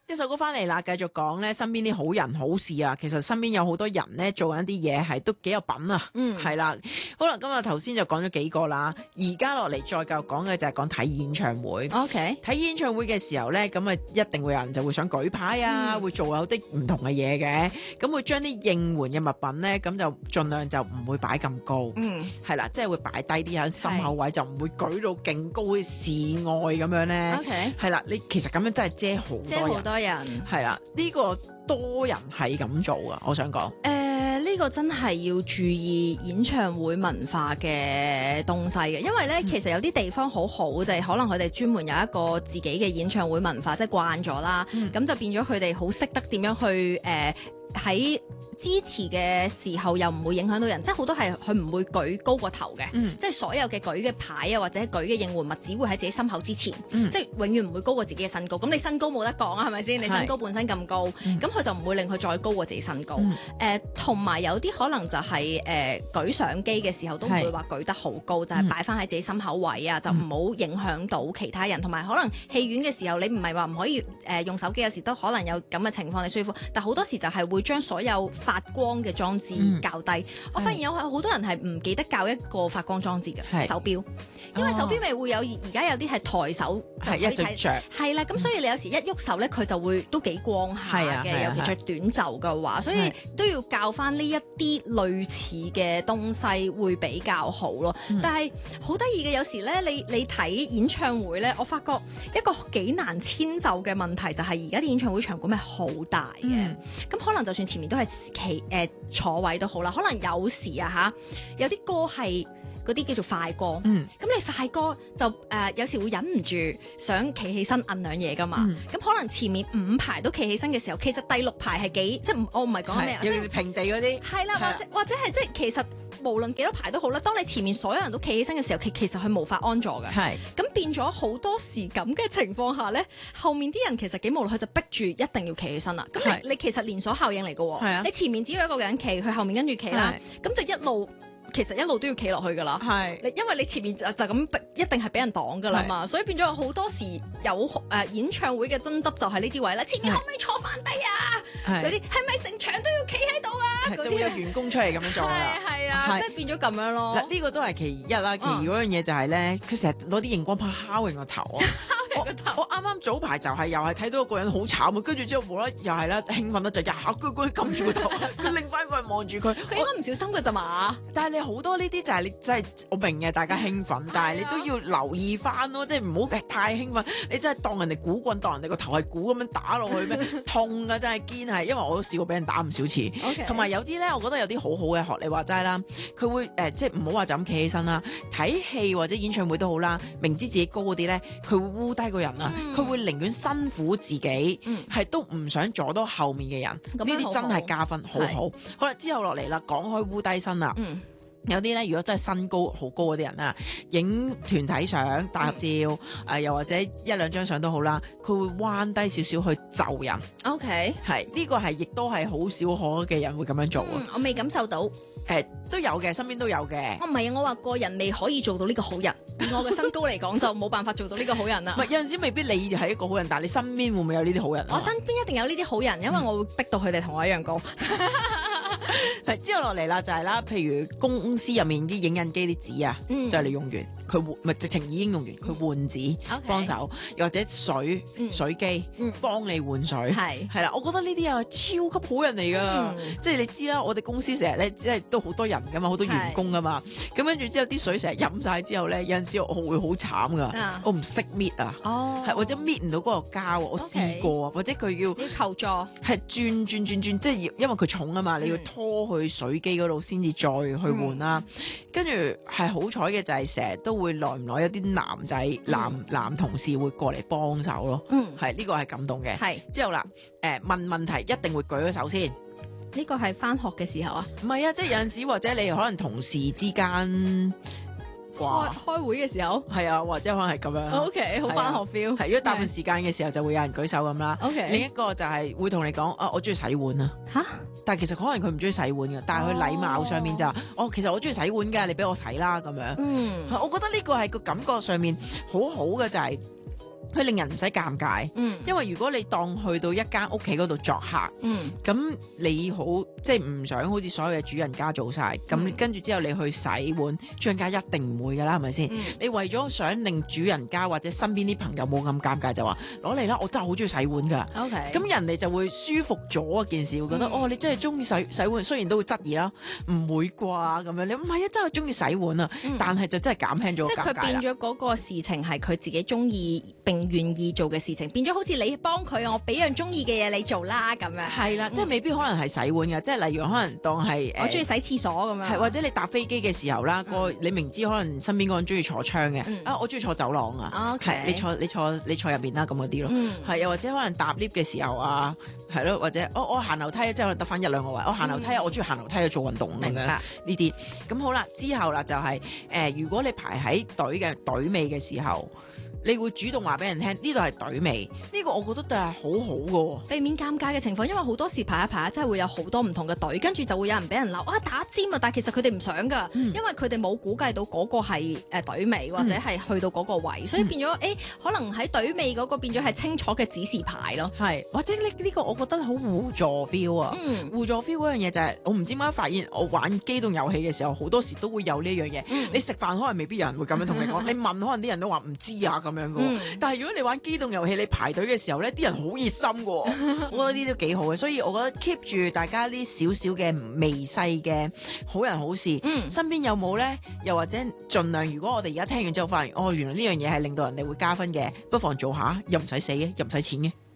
一首歌翻嚟啦，繼續講咧身邊啲好人好事啊。其實身邊有好多人咧做緊啲嘢係都幾有品啊。係啦。好啦，今日頭先就講咗幾個啦，而家落嚟再繼續講嘅就係講睇演唱會。 OK， 睇演唱會嘅時候咧，咁啊一定會有人就會想舉牌啊，會做有啲唔同嘅嘢嘅。咁會將啲應援嘅物品咧，咁就盡量就唔會擺咁高。係啦，即係會擺低啲喺心口位，就唔會舉到勁高嘅示愛咁樣咧。 OK， 係啦，你其實咁樣真係遮好多人，係啦，呢個多人係咁做啊，我想講。 呢個真係要注意演唱會文化嘅東西嘅，因為咧其實有啲地方好好，就係可能佢哋專門有一個自己嘅演唱會文化，即係慣咗啦，咁就變咗佢哋好識得點樣去喺支持嘅時候又唔會影響到人，即係好多係佢唔會舉高個頭嘅，即係所有嘅舉嘅牌啊或者舉嘅應援物只會喺自己心口之前，即係永遠唔會高過自己嘅身高。咁你身高冇得講啊，係咪先？你身高本身咁高，咁佢就唔會令佢再高過自己身高。同埋有啲可能就係舉相機嘅時候都唔會話舉得好高，就係擺翻喺自己心口位啊，就唔好影響到其他人。同埋可能戲院嘅時候，你唔係話唔可以用手機，有時都可能有咁嘅情況你舒服，但好多時就係會將所有發光嘅裝置較低。我發現有好多人係唔記得較一個發光裝置嘅手錶，因為手錶咪會有而家有啲係抬手就一直着， 係啦，咁所以你有時一喐手咧，佢就會都幾光下嘅，尤其着短袖嘅話，所以都要較翻呢一啲類似嘅東西會比較好咯。但係好得意嘅，有時咧你睇演唱會咧，我發覺一個幾難遷就嘅問題就係而家啲演唱會場館咪好大嘅，咁可能就算前面都係坐位都好啦，可能有時啊有啲歌係嗰啲叫做快歌，咁你快歌就有時會忍唔住想企起身摁兩嘢噶嘛，咁可能前面5排都企起身嘅時候，其實第6排係幾即係我唔係講咩啊， 尤其是平地嗰啲， 係啦，或者係即係其實無論幾多排都好啦，當你前面所有人都企起身嘅時候，其實佢無法安坐嘅，咁變咗好多時咁嘅情況下咧，後面啲人其實幾無奈，佢就逼住一定要企起身啦。咁你其實連鎖效應嚟嘅喎，你前面只要一個人企，佢後面跟住企啦，咁就其實一路都要企落去噶啦，因為你前面就咁一定係俾人擋噶啦嘛，所以變咗好多時有演唱會嘅爭執就係呢啲位啦，前面可唔可以坐翻低啊？嗰啲係咪成場都要企喺度啊？ 就會有員工出嚟咁樣做啦， 係啊，即係變咗咁樣咯。 呢個都係其一啦，其二嗰樣嘢就係咧，佢成日攞啲熒光棒敲人個頭啊！我啱啱早排就係又係睇到一個人好慘啊，跟住之後無啦又係啦，興奮啦就一下佢撳住個頭，佢擰翻過嚟望住佢， 佢應該唔小心嘅咋嘛？ 但係你好多呢啲就係你真係我明嘅，大家興奮，但係你都要留意翻咯，即係唔好太興奮，你真係當人哋鼓棍，當人哋個頭係鼓咁樣打落去咩？痛㗎真係堅係，因為我都試過俾人打唔少次，同埋有啲咧，我覺得有啲好好嘅學你話齋啦，佢會即係唔好話就咁企起身啦，睇戲或者演唱會都好啦，明知自己高嗰啲咧，佢會烏低個人啊，佢會寧願辛苦自己，係都唔想阻到後面嘅人，呢啲真係加分，好好。好啦，之後落嚟啦，講開烏低身啦。有啲咧，如果真係身高好高嗰啲人啊，影團體相、大合照，又或者1、2張相都好啦，佢會彎低少少去就人。 OK， 係呢個係亦都係好少可嘅人會咁樣做啊。 我未感受到。 都有嘅，身邊都有嘅。 我唔係啊，我話個人未可以做到呢個好人，以我嘅身高嚟講就冇辦法做到呢個好人啦。 唔係有陣時未必你係一個好人，但係你身邊會唔會有呢啲好人？ 我身邊一定有呢啲好人，因為我會逼到佢哋同我一樣高。 之後落嚟啦，就係啦，譬如公司入面啲影印機啲紙啊，就係你用完佢換，咪直情已經用完，佢換紙幫手，又或者水機幫你換水，係啦，我覺得呢啲係超級好人嚟噶，即係你知啦，我哋公司成日咧，即係都好多人噶嘛，好多員工噶嘛，咁跟住之後啲水成日飲晒之後咧，有陣時我會好慘噶，我唔識搣啊，係或者搣唔到嗰個膠，我試過啊，或者佢要求助， 係轉，即係因為佢重啊嘛，你要拖去水機嗰度先至再去換啦，跟住係好彩嘅就係成日都會耐唔耐有啲男仔男同事會過嚟幫手咯，係呢個係感動嘅。係之後啦，問問題一定會舉咗手先。 呢個係返學嘅時候啊？ 唔係啊，即係有陣時或者你可能同事之間開會嘅時候， 係啊，或者可能係咁樣。 OK， 好返學 feel。 係如果大部分時間嘅時候就會有人舉手咁啦。 OK， 另一個就係會同你講啊，我中意洗碗啊。嚇！但係其實可能佢唔中意洗碗嘅，但係佢禮貌上面就其實我中意洗碗㗎，你俾我洗啦咁樣。我覺得呢個係個感覺上面好好嘅就係佢令人唔使尷尬。因為如果你當去到一間屋企嗰度作客，咁你好即係唔想好似所有嘅主人家做晒，咁跟住之後你去洗碗，主人家一定唔會㗎啦，係咪先？你為咗想令主人家或者身邊啲朋友冇咁尷尬，就話攞嚟啦，我真係好中意洗碗㗎。 OK， 咁人哋就會舒服咗件事，會覺得你真係中意洗碗，雖然都會質疑啦，唔會啩咁樣，你唔係啊，真係中意洗碗啊，但係就真係減輕咗個尷尬啦。 即係佢變咗嗰個事情係佢自己中意並願意做嘅事情，變咗好似你幫佢，我俾樣中意嘅嘢你做啦咁樣。 係啦，即係未必可能係洗碗嘅，即係例如可能當係我中意洗廁所咁樣。 係或者你搭飛機嘅時候啦，你明知可能身邊嗰個人中意坐窗嘅，我中意坐走廊啊，係你坐入邊啦咁嗰啲咯，係又或者可能搭 lift 嘅時候啊，係咯，或者我行樓梯即係可能得翻一兩個位，我行樓梯我中意行樓梯去做運動咁樣呢啲。咁好啦，之後啦就係如果你排喺隊尾嘅時候，你會主動話俾人聽呢度係隊尾，呢個我覺得都係好好嘅， 避免尷尬嘅情況。因為好多時排一排真係會有好多唔同嘅隊，跟住就會有人俾人鬧打尖啊！但係其實佢哋唔想㗎，因為佢哋冇估計到嗰個係隊尾或者係去到嗰個位，所以變咗可能喺隊尾嗰個變咗係清楚嘅指示牌咯。係或者呢個我覺得好互助 feel 啊！互助 feel 嗰樣嘢就係我唔知點解發現我玩機動遊戲嘅時候好多時都會有呢樣嘢。你食飯可能未必有人會咁樣同你講，你問可能啲人都話唔知啊咁樣嘅。但係如果你玩機動遊戲，你排隊嘅時候咧，啲人好熱心嘅，我覺得呢啲都幾好嘅。所以我覺得 keep 住大家啲少少嘅微細嘅好人好事，身邊有冇咧？又或者盡量，如果我哋而家聽完之後發現，原來呢樣嘢係令到人哋會加分嘅，不妨做下，又唔使死嘅，又唔使錢嘅。